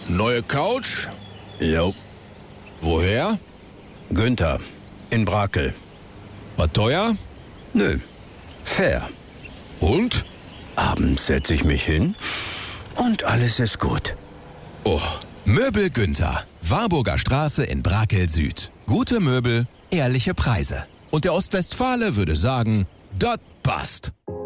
Neue Couch? Jo. Woher? Günther. In Brakel. War teuer? Nö. Fair. Und? Abends setze ich mich hin und alles ist gut. Oh. Möbel Günther. Warburger Straße in Brakel Süd. Gute Möbel, ehrliche Preise. Und der Ostwestfale würde sagen, das passt.